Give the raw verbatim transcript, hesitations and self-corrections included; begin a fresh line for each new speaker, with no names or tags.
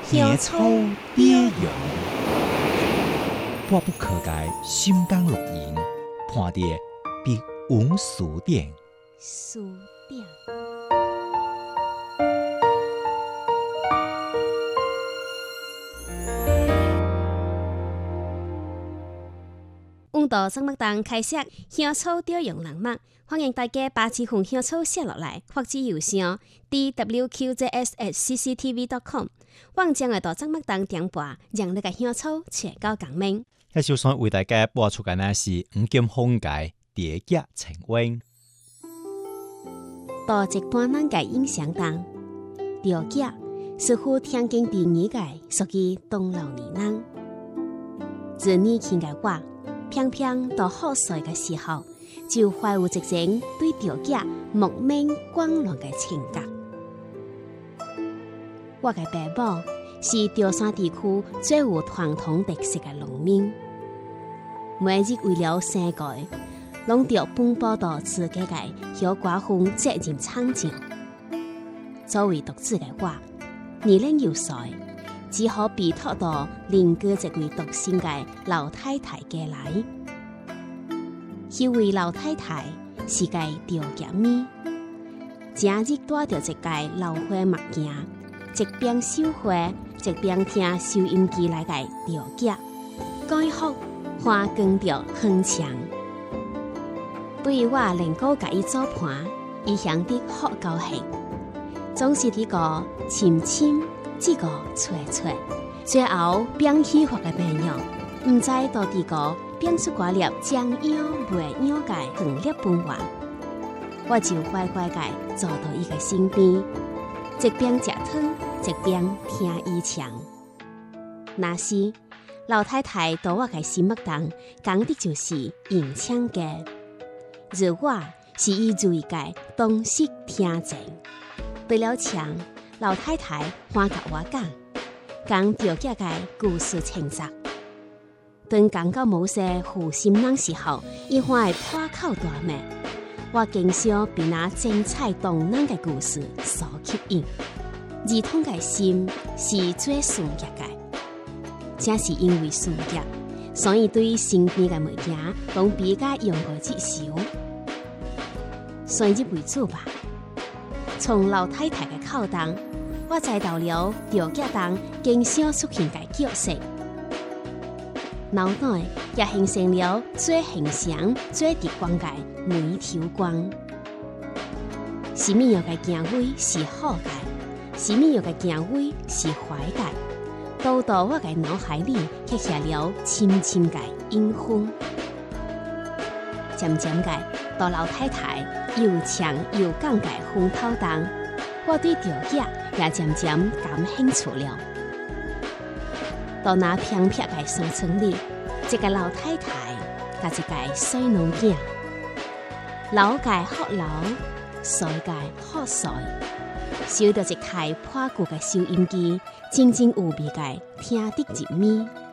野草蝶蛹，拨不可改心肝录音，看得比文书店。
书店。阮道张麦当开设香草调用人物，欢迎大家把这份香草写落来，或者邮箱 d w q j s at c c t v dot com。我将会到张麦当点播，让你个香草找到共鸣。
迄首先为大家播出嘅呢是五金风格蝶甲晴温。
到一般人嘅印象中，钓甲似乎听见第二个属于东老年人。自年轻嘅我。偏偏到好岁嘅時候，就懷有一種對釣魚木面廣lon嘅情感。我嘅爸母是潮汕地區最有傳統特色嘅農民，每日為了生計，攏要奔波到自己嘅小寡婦責任場上。作為獨子嘅我，年齡又細。只好被託到鄰居一位獨身嘅老太太家來。迄位老太太是個釣魚妹，整日帶着一個老花目鏡，一邊繡花，一邊聽收音機來個釣魚，改福花光着很長。對於我能夠甲伊做伴，伊響得好高興，總是啲個親親。這個吹吹，最後變戲法嘅朋友，唔知到底個變出掛粒將腰袂腰嘅橫粒半話，我就乖乖嘅坐到伊個身邊，一邊食湯，一邊聽伊唱。那時老太太到我嘅心目中講的就是吟唱嘅，而我是伊最嘅當識聽者。對了唱。老太太歡甲我講，講釣魚嘅故事情節。當講到某些負心人時候，伊歡會破口大罵。我經常被那精彩動人嘅故事所吸引。兒童嘅心是最純潔嘅，正是因為純潔，所以對身邊嘅物件攏比較用過接受。順入為主吧。從老太太嘅口中，我知道了釣魚中經常出現嘅角色，腦內也形成了最形象、最直觀嘅每條光。什麼樣嘅行為是好嘅，什麼樣嘅行為是壞嘅，都到我嘅腦海裡刻下了深深嘅印痕。漸漸嘅，到老太太又長又講嘅風頭中，我對釣魚也漸漸感興趣了。到那偏僻嘅山村裡，一個老太太甲一個細農囝，老嘅好老，衰嘅好衰，收到一台破舊嘅收音機，靜靜有味嘅聽得入眠。